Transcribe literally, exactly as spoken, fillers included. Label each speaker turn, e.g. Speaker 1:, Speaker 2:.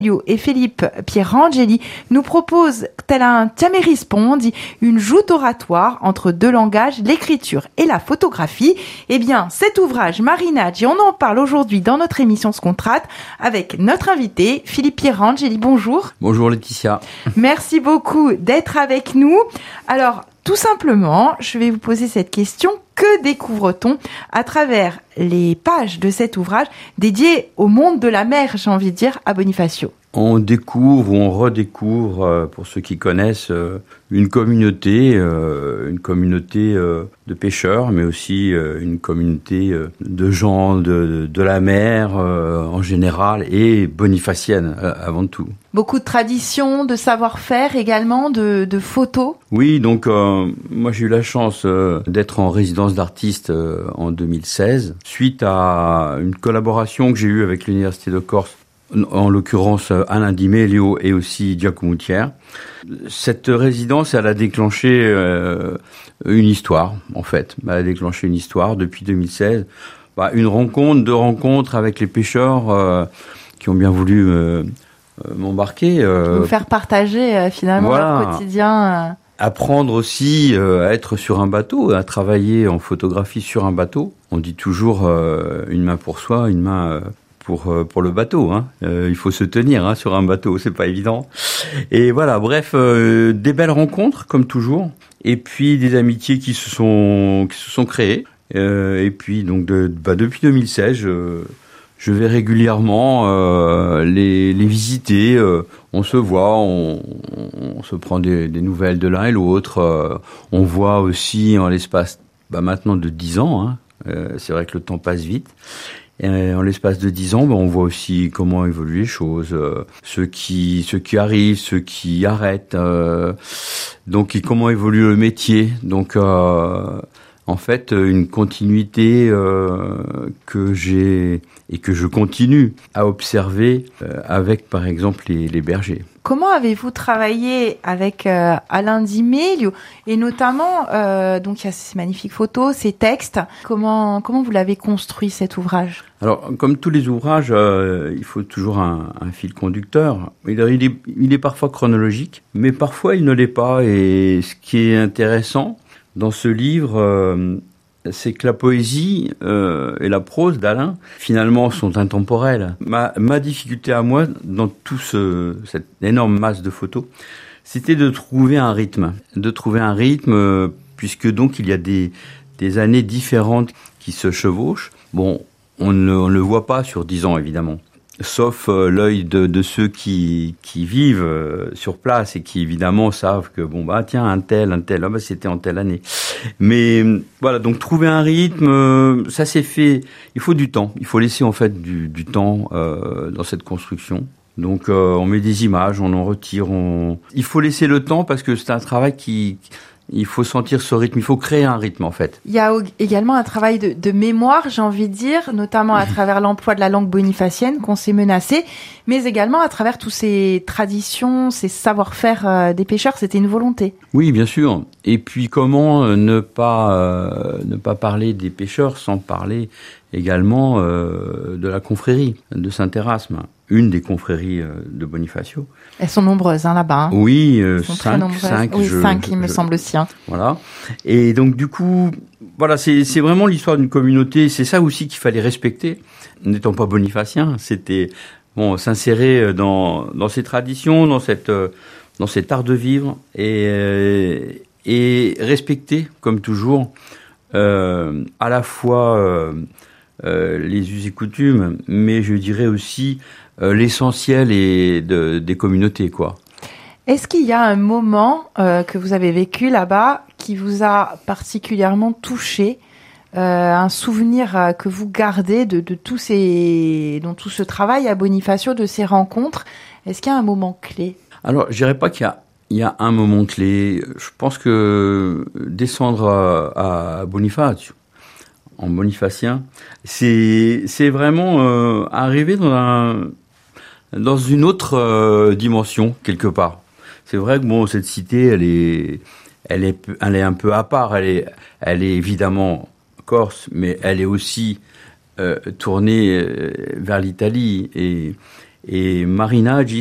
Speaker 1: Et Philippe Pierangeli nous propose, tel un Tiamérispondi, une joute oratoire entre deux langages, l'écriture et la photographie. Eh bien, cet ouvrage, Marinage, et on en parle aujourd'hui dans notre émission Scontrate avec notre invité, Philippe Pierangeli. Bonjour.
Speaker 2: Bonjour Laetitia.
Speaker 1: Merci beaucoup d'être avec nous. Alors, tout simplement, je vais vous poser cette question. Que découvre-t-on à travers les pages de cet ouvrage dédié au monde de la mer, j'ai envie de dire, à Bonifacio?
Speaker 2: On découvre ou on redécouvre, euh, pour ceux qui connaissent, euh, une communauté, euh, une communauté euh, de pêcheurs, mais aussi euh, une communauté euh, de gens de, de la mer euh, en général et bonifacienne euh, avant tout.
Speaker 1: Beaucoup de traditions, de savoir-faire également, de, de photos.
Speaker 2: Oui, donc euh, moi j'ai eu la chance euh, d'être en résidence d'artiste euh, en deux mille seize, suite à une collaboration que j'ai eue avec l'Université de Corse, en l'occurrence Alain Di Melio et aussi Giacomo Thiers. Cette résidence, elle a déclenché euh, une histoire, en fait. Elle a déclenché une histoire depuis deux mille seize. Bah, une rencontre, deux rencontres avec les pêcheurs euh, qui ont bien voulu euh, euh, m'embarquer. Euh,
Speaker 1: Vous faire partager euh, finalement
Speaker 2: voilà.
Speaker 1: leur quotidien. Euh...
Speaker 2: Apprendre aussi euh, à être sur un bateau, à travailler en photographie sur un bateau. On dit toujours euh, une main pour soi, une main... Euh, pour pour le bateau, hein. Euh, il faut se tenir hein, sur un bateau, c'est pas évident. Et voilà, bref, euh, des belles rencontres comme toujours, et puis des amitiés qui se sont qui se sont créées. Euh, et puis donc de, bah, depuis deux mille seize, je, je vais régulièrement euh, les les visiter. Euh, on se voit, on, on se prend des, des nouvelles de l'un et l'autre. Euh, on voit aussi en l'espace bah, maintenant de dix ans. Hein, euh, c'est vrai que le temps passe vite. Et en l'espace de dix ans, ben, on voit aussi comment évoluent les choses, euh, ceux qui, ceux qui arrivent, ceux qui arrêtent, euh, donc et comment évolue le métier. Donc, euh, en fait, une continuité euh, que j'ai et que je continue à observer euh, avec, par exemple, les, les bergers.
Speaker 1: Comment avez-vous travaillé avec euh, Alain Di Melio et notamment euh, donc il y a ces magnifiques photos, ces textes. Comment comment vous l'avez construit cet ouvrage?
Speaker 2: Alors comme tous les ouvrages, euh, il faut toujours un, un fil conducteur. Il, il est il est parfois chronologique, mais parfois il ne l'est pas. Et ce qui est intéressant dans ce livre, euh, c'est que la poésie euh, et la prose d'Alain, finalement, sont intemporelles. Ma, ma difficulté à moi, dans tout ce, cette énorme masse de photos, c'était de trouver un rythme. De trouver un rythme, euh, puisque donc il y a des, des années différentes qui se chevauchent. Bon, on ne on le voit pas sur dix ans, évidemment. Sauf euh, l'œil de, de ceux qui, qui vivent euh, sur place et qui évidemment savent que bon bah tiens un tel un tel ah bah c'était en telle année. Mais voilà, donc trouver un rythme, euh, ça s'est fait. Il faut du temps. Il faut laisser en fait du, du temps euh, dans cette construction. Donc euh, on met des images, on en retire. On... Il faut laisser le temps parce que c'est un travail qui il faut sentir ce rythme, il faut créer un rythme en fait.
Speaker 1: Il y a également un travail de, de mémoire, j'ai envie de dire, notamment à travers l'emploi de la langue bonifacienne qu'on s'est menacé, mais également à travers toutes ces traditions, ces savoir-faire euh, des pêcheurs, c'était une volonté.
Speaker 2: Oui, bien sûr. Et puis comment euh, ne pas euh, ne pas parler des pêcheurs sans parler également euh, de la confrérie de Saint-Érasme, une des confréries euh, de Bonifacio.
Speaker 1: Elles sont nombreuses hein, là-bas. Hein.
Speaker 2: Oui, euh,
Speaker 1: Elles sont
Speaker 2: cinq,
Speaker 1: très nombreuses.
Speaker 2: cinq,
Speaker 1: oui,
Speaker 2: je,
Speaker 1: cinq, il
Speaker 2: je,
Speaker 1: me
Speaker 2: je,
Speaker 1: semble aussi. Hein.
Speaker 2: Voilà. Et donc du coup, voilà, c'est c'est vraiment l'histoire d'une communauté. C'est ça aussi qu'il fallait respecter. N'étant pas bonifacien, c'était bon s'insérer dans dans ces traditions, dans cette dans cet art de vivre et et respecter comme toujours euh, à la fois euh, euh, les us et coutumes, mais je dirais aussi euh, l'essentiel et de, des communautés, quoi.
Speaker 1: Est-ce qu'il y a un moment euh, que vous avez vécu là-bas qui vous a particulièrement touché, euh, un souvenir euh, que vous gardez de, de tous ces, dans tout ce travail à Bonifacio, de ces rencontres? Est-ce qu'il y a un moment clé?
Speaker 2: Alors, je dirais pas qu'il y a il y a un moment clé. Je pense que descendre à, à Bonifacio, en bonifacien, c'est c'est vraiment euh, arriver dans un dans une autre euh, dimension quelque part. C'est vrai que bon, cette cité, elle est elle est elle est un peu à part. Elle est elle est évidemment corse, mais elle est aussi euh, tournée vers l'Italie et Et Marina